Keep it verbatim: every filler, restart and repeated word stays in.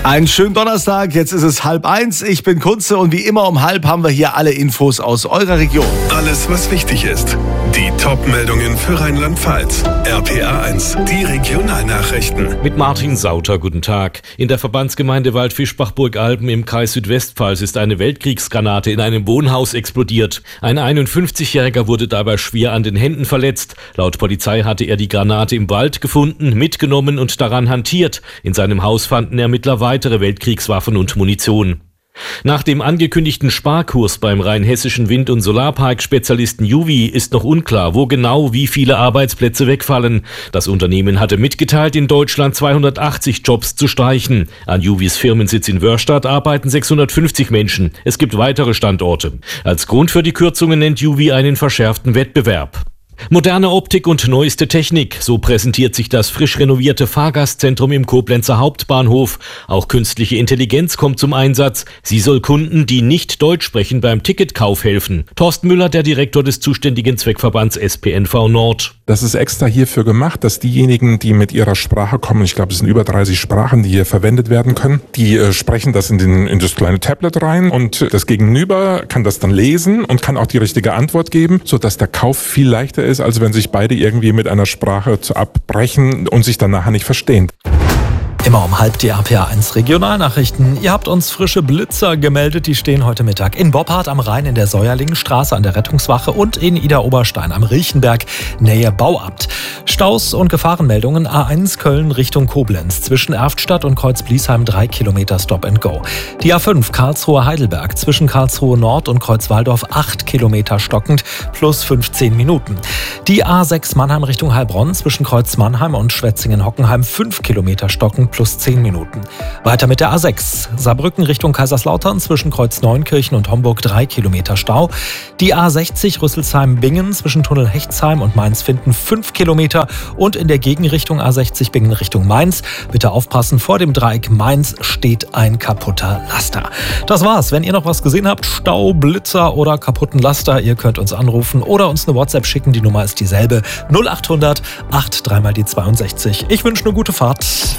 Einen schönen Donnerstag, jetzt ist es halb eins, ich bin Kunze und wie immer um halb haben wir hier alle Infos aus eurer Region. Alles, was wichtig ist. Die Top-Meldungen für Rheinland-Pfalz. R P A eins, die Regionalnachrichten. Mit Martin Sauter, guten Tag. In der Verbandsgemeinde Waldfischbach-Burgalben im Kreis Südwestpfalz ist eine Weltkriegsgranate in einem Wohnhaus explodiert. Ein einundfünfzigjähriger wurde dabei schwer an den Händen verletzt. Laut Polizei hatte er die Granate im Wald gefunden, mitgenommen und daran hantiert. In seinem Haus fanden Ermittler weitere Weltkriegswaffen und Munition. Nach dem angekündigten Sparkurs beim rheinhessischen Wind- und Solarpark-Spezialisten Juvi ist noch unklar, wo genau wie viele Arbeitsplätze wegfallen. Das Unternehmen hatte mitgeteilt, in Deutschland zweihundertachtzig Jobs zu streichen. An Juvis Firmensitz in Wörstadt arbeiten sechshundertfünfzig Menschen. Es gibt weitere Standorte. Als Grund für die Kürzungen nennt Juvi einen verschärften Wettbewerb. Moderne Optik und neueste Technik, so präsentiert sich das frisch renovierte Fahrgastzentrum im Koblenzer Hauptbahnhof. Auch künstliche Intelligenz kommt zum Einsatz. Sie soll Kunden, die nicht Deutsch sprechen, beim Ticketkauf helfen. Thorsten Müller, der Direktor des zuständigen Zweckverbands S P N V Nord. Das ist extra hierfür gemacht, dass diejenigen, die mit ihrer Sprache kommen, ich glaube, es sind über dreißig Sprachen, die hier verwendet werden können, die äh, sprechen das in, den, in das kleine Tablet rein und das Gegenüber kann das dann lesen und kann auch die richtige Antwort geben, sodass der Kauf viel leichter ist, als wenn sich beide irgendwie mit einer Sprache zu abbrechen und sich dann nachher nicht verstehen. Immer um halb die R P A eins Regionalnachrichten. Ihr habt uns frische Blitzer gemeldet, die stehen heute Mittag in Boppard am Rhein in der Säuerlingenstraße an der Rettungswache und in Idar-Oberstein am Riechenberg Nähe Bauamt. Staus und Gefahrenmeldungen A eins Köln Richtung Koblenz. Zwischen Erftstadt und Kreuz-Bliesheim drei Kilometer Stop and Go. Die A fünf Karlsruhe-Heidelberg zwischen Karlsruhe Nord und Kreuzwaldorf acht Kilometer stockend plus fünfzehn Minuten. Die A sechs Mannheim Richtung Heilbronn zwischen Kreuz Mannheim und Schwetzingen-Hockenheim fünf Kilometer stockend plus zehn Minuten. Weiter mit der A sechs. Saarbrücken Richtung Kaiserslautern zwischen Kreuz Neunkirchen und Homburg drei Kilometer Stau. Die A sechzig Rüsselsheim-Bingen zwischen Tunnel Hechtsheim und Mainz-Finden fünf Kilometer. Und in der Gegenrichtung A sechzig Bingen Richtung Mainz. Bitte aufpassen, vor dem Dreieck Mainz steht ein kaputter Laster. Das war's. Wenn ihr noch was gesehen habt, Stau, Blitzer oder kaputten Laster, ihr könnt uns anrufen oder uns eine WhatsApp schicken. Die Nummer ist dieselbe. null acht hundert acht drei mal die zweiundsechzig. Ich wünsche eine gute Fahrt.